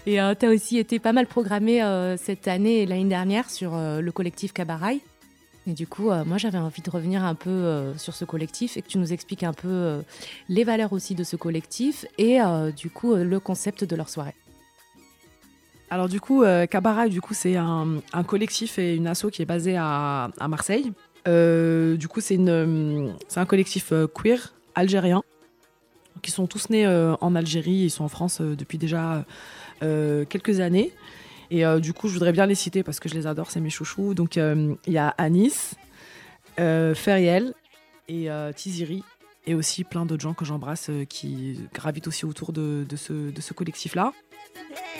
Et tu as aussi été pas mal programmé cette année et l'année dernière sur le collectif Kabaraï. Et du coup, moi, j'avais envie de revenir un peu sur ce collectif et que tu nous expliques un peu les valeurs aussi de ce collectif et du coup, le concept de leur soirée. Alors du coup, Kabara, du coup, c'est un collectif et une asso qui est basé à Marseille. Du coup, c'est un collectif queer algérien qui sont tous nés en Algérie. Ils sont en France depuis déjà quelques années. Et du coup, je voudrais bien les citer parce que je les adore, c'est mes chouchous. Donc, il y a Anis, Feriel et Tiziri. Et aussi plein d'autres gens que j'embrasse qui gravitent aussi autour de ce collectif-là.